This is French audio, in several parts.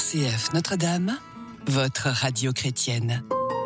RCF Notre-Dame, votre radio chrétienne.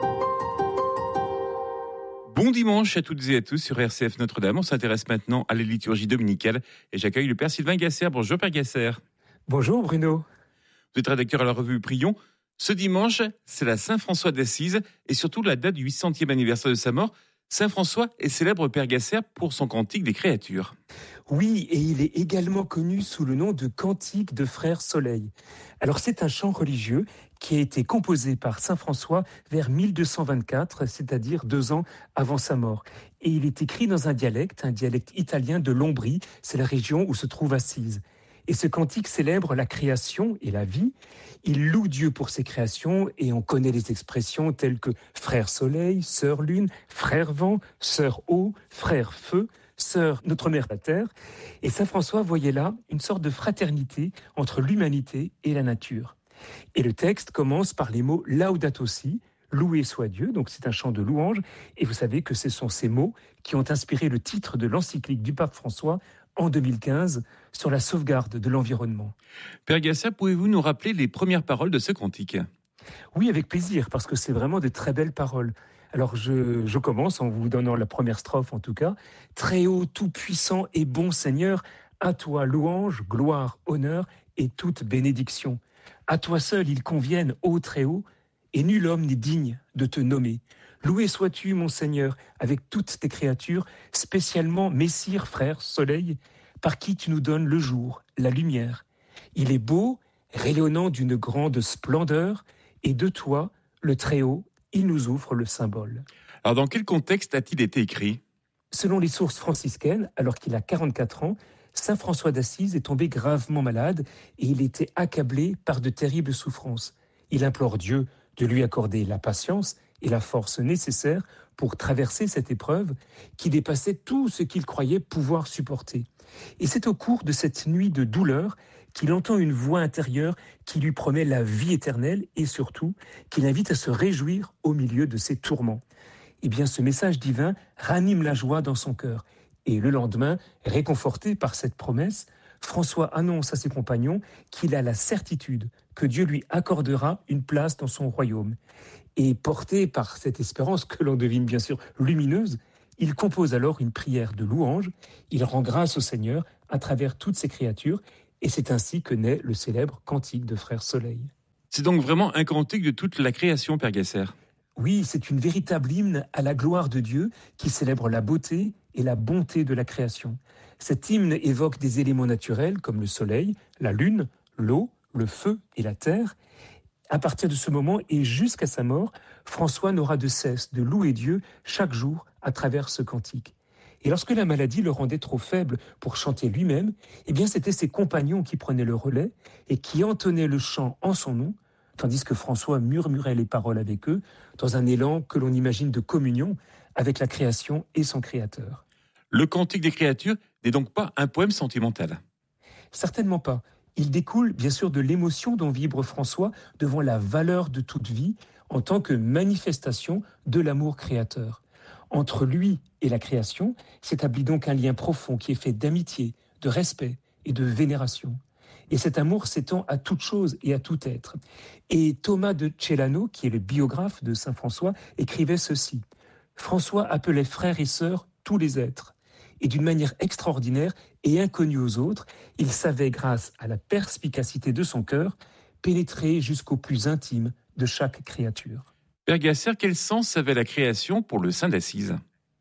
Bon dimanche à toutes et à tous sur RCF Notre-Dame. On s'intéresse maintenant à la liturgie dominicale et j'accueille le Père Sylvain Gasser. Bonjour Père Gasser. Bonjour Bruno. Vous êtes rédacteur à la revue Prions. Ce dimanche, c'est la Saint-François d'Assise et surtout la date du 800e anniversaire de sa mort. Saint François est célèbre, Père Gasser, pour son cantique des créatures. Oui, et il est également connu sous le nom de Cantique de Frère Soleil. Alors c'est un chant religieux qui a été composé par Saint François vers 1224, c'est-à-dire 2 ans avant sa mort. Et il est écrit dans un dialecte italien de l'Ombrie, c'est la région où se trouve Assise. Et ce cantique célèbre la création et la vie. Il loue Dieu pour ses créations et on connaît les expressions telles que frère soleil, sœur lune, frère vent, sœur eau, frère feu, sœur notre mère la terre. Et saint François voyait là une sorte de fraternité entre l'humanité et la nature. Et le texte commence par les mots Laudato si, loué soit Dieu, donc c'est un chant de louange. Et vous savez que ce sont ces mots qui ont inspiré le titre de l'encyclique du pape François en 2015 sur la sauvegarde de l'environnement. Père Gasser, pouvez-vous nous rappeler les premières paroles de ce cantique ? Oui, avec plaisir, parce que c'est vraiment de très belles paroles. Alors je commence en vous donnant la première strophe en tout cas. Très haut, tout puissant et bon Seigneur, à toi louange, gloire, honneur et toute bénédiction. À toi seul il convienne, ô très haut, et nul homme n'est digne de te nommer. Loué sois-tu, mon Seigneur, avec toutes tes créatures, spécialement Messire, frère, soleil, par qui tu nous donnes le jour, la lumière. Il est beau, rayonnant d'une grande splendeur, et de toi, le Très-Haut, il nous offre le symbole. Alors dans quel contexte a-t-il été écrit ? Selon les sources franciscaines, alors qu'il a 44 ans, saint François d'Assise est tombé gravement malade et il était accablé par de terribles souffrances. Il implore Dieu de lui accorder la patience et la force nécessaires pour traverser cette épreuve qui dépassait tout ce qu'il croyait pouvoir supporter. Et c'est au cours de cette nuit de douleur qu'il entend une voix intérieure qui lui promet la vie éternelle et surtout qui l'invite à se réjouir au milieu de ses tourments. Eh bien, ce message divin ranime la joie dans son cœur. Et le lendemain, réconforté par cette promesse, François annonce à ses compagnons qu'il a la certitude que Dieu lui accordera une place dans son royaume. Et porté par cette espérance que l'on devine bien sûr lumineuse, il compose alors une prière de louange. Il rend grâce au Seigneur à travers toutes ses créatures et c'est ainsi que naît le célèbre cantique de Frère Soleil. C'est donc vraiment un cantique de toute la création, Père Gasser. Oui, c'est une véritable hymne à la gloire de Dieu qui célèbre la beauté et la bonté de la création. Cet hymne évoque des éléments naturels comme le soleil, la lune, l'eau, le feu et la terre. À partir de ce moment et jusqu'à sa mort, François n'aura de cesse de louer Dieu chaque jour à travers ce cantique. Et lorsque la maladie le rendait trop faible pour chanter lui-même, eh bien c'était ses compagnons qui prenaient le relais et qui entonnaient le chant en son nom, tandis que François murmurait les paroles avec eux dans un élan que l'on imagine de communion avec la création et son créateur. Le cantique des créatures n'est donc pas un poème sentimental ? Certainement pas. Il découle bien sûr de l'émotion dont vibre François devant la valeur de toute vie en tant que manifestation de l'amour créateur. Entre lui et la création s'établit donc un lien profond qui est fait d'amitié, de respect et de vénération. Et cet amour s'étend à toute chose et à tout être. Et Thomas de Celano, qui est le biographe de saint François, écrivait ceci. François appelait frères et sœurs tous les êtres. Et d'une manière extraordinaire et inconnue aux autres, il savait, grâce à la perspicacité de son cœur, pénétrer jusqu'au plus intime de chaque créature. Père Gasser, quel sens avait la création pour le saint d'Assise ?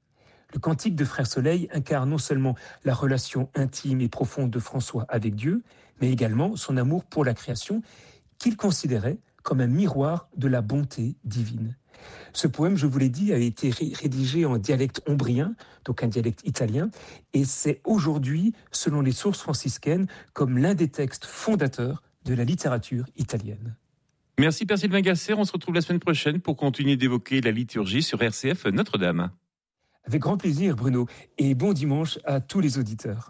Le cantique de Frère Soleil incarne non seulement la relation intime et profonde de François avec Dieu, mais également son amour pour la création, qu'il considérait comme un miroir de la bonté divine. Ce poème, je vous l'ai dit, a été rédigé en dialecte ombrien, donc un dialecte italien, et c'est aujourd'hui, selon les sources franciscaines, comme l'un des textes fondateurs de la littérature italienne. Merci Père Sylvain Gasser, on se retrouve la semaine prochaine pour continuer d'évoquer la liturgie sur RCF Notre-Dame. Avec grand plaisir Bruno, et bon dimanche à tous les auditeurs.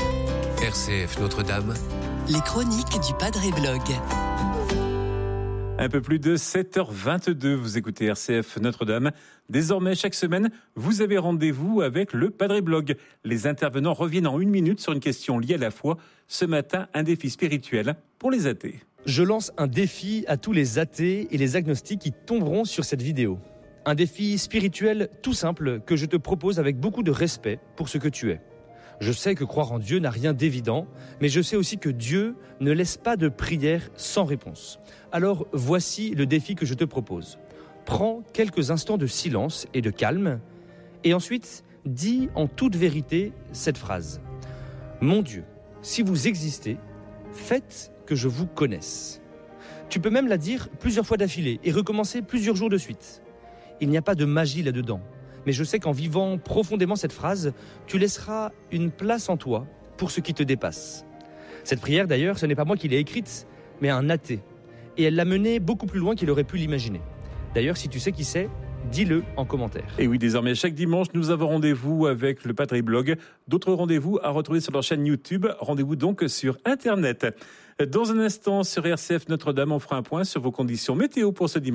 RCF Notre-Dame. Les chroniques du Padre Blog. Un peu plus de 7h22, vous écoutez RCF Notre-Dame. Désormais, chaque semaine, vous avez rendez-vous avec le Padre Blog. Les intervenants reviennent en 1 minute sur une question liée à la foi. Ce matin, un défi spirituel pour les athées. Je lance un défi à tous les athées et les agnostiques qui tomberont sur cette vidéo. Un défi spirituel tout simple que je te propose avec beaucoup de respect pour ce que tu es. Je sais que croire en Dieu n'a rien d'évident, mais je sais aussi que Dieu ne laisse pas de prière sans réponse. Alors voici le défi que je te propose. Prends quelques instants de silence et de calme, et ensuite dis en toute vérité cette phrase. Mon Dieu, si vous existez, faites que je vous connaisse. Tu peux même la dire plusieurs fois d'affilée et recommencer plusieurs jours de suite. Il n'y a pas de magie là-dedans. Mais je sais qu'en vivant profondément cette phrase, tu laisseras une place en toi pour ce qui te dépasse. Cette prière, d'ailleurs, ce n'est pas moi qui l'ai écrite, mais un athée. Et elle l'a menée beaucoup plus loin qu'il aurait pu l'imaginer. D'ailleurs, si tu sais qui c'est, dis-le en commentaire. Et oui, désormais, chaque dimanche, nous avons rendez-vous avec le Padre Blog. D'autres rendez-vous à retrouver sur leur chaîne YouTube. Rendez-vous donc sur Internet. Dans un instant, sur RCF Notre-Dame, on fera un point sur vos conditions météo pour ce dimanche.